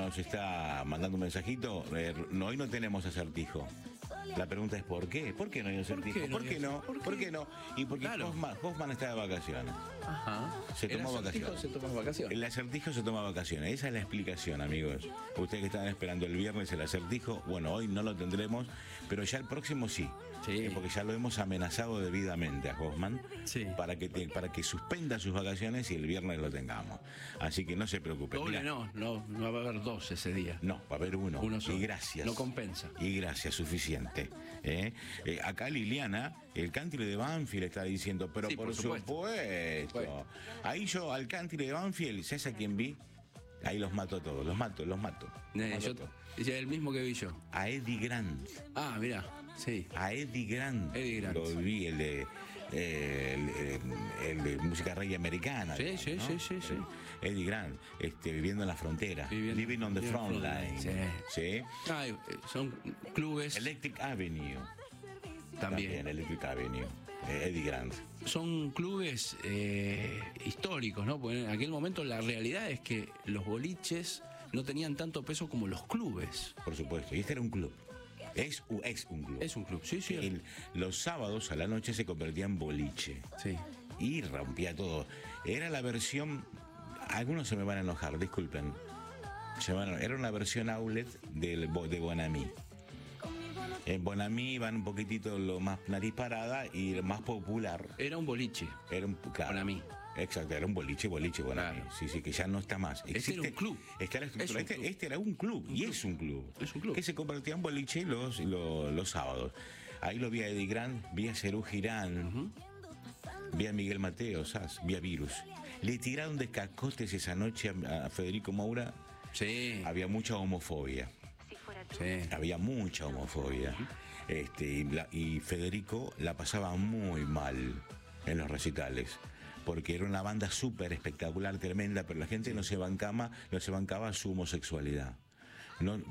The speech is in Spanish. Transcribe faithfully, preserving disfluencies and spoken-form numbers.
nos está mandando un mensajito. Eh, no, hoy no tenemos acertijo. La pregunta es ¿por qué? ¿Por qué no hay acertijo? ¿Por qué no? ¿Por qué no? ¿Por qué no? Y porque Claro. Hoffman, Hoffman está de vacaciones. Ajá. Se tomó ¿El acertijo vacaciones. se toma vacaciones? El acertijo se toma vacaciones. Esa es la explicación, amigos. Ustedes que están esperando el viernes el acertijo, bueno, hoy no lo tendremos, pero ya el próximo sí. Sí. Eh, porque ya lo hemos amenazado debidamente a Hoffman Sí. para que te- para que suspenda sus vacaciones y el viernes lo tengamos. Así que no se preocupe. Doble Mirá, no, no, no va a haber dos ese día. no, va a haber uno. Uno solo. Y gracias. No compensa. Y gracias, suficiente. ¿eh? Eh, acá Liliana, el country de Banfield está diciendo, pero Sí, por, por supuesto. supuesto. Bueno. Ahí yo al country de Banfield, ¿sabes a quién vi? Ahí los mato a todos, los mato, los mato. Eh, Mato yo, a todos. es el mismo que vi yo. A Eddie Grant. Ah, mira, sí. A Eddie Grant. Eddie Grant. Lo vi, el de, eh, el, el de música reggae americana. Sí, digamos, sí, ¿no? sí, sí, sí. Eddie Grant, este, viviendo en la frontera. Viviendo- Living on the Living front on the line. line, Sí. Ah, eh, son clubes Electric Avenue. también. Electric Avenue. eh, Eddie Grant. Son clubes eh, históricos, ¿no? Porque en aquel momento la realidad es que los boliches no tenían tanto peso como los clubes. Por supuesto. Y este era un club. Es, u- es un club. Es un club, sí, sí. El- los sábados a la noche se convertía en boliche. Sí. Y rompía todo. Era la versión. Algunos se me van a enojar, disculpen. Se me van a- Era una versión outlet del, Bo- de Bonamí. En Bonamí iban un poquitito lo más nariz parada y lo más popular. Era un boliche. Era un claro, Bonamí. Exacto, era un boliche, boliche, Bonamí. Claro. Sí, sí, que ya no está más. Este era un club. Está la estructura. Es un Este, club. este era un club, Un y club. es un club. Es un club. Que se convertía en boliche los, los, los sábados. Ahí lo vi a Eddie Grant, vi a Cerú Girán, vi a Miguel Mateo, ¿sabes? Vi a Virus. Le tiraron de cacotes esa noche a, a Federico Moura. Sí. Había mucha homofobia. Sí. Había mucha homofobia. Este, y, la- y Federico la pasaba muy mal en los recitales. Porque era una banda súper espectacular, tremenda, pero la gente no se bancaba, no se bancaba su homosexualidad. No,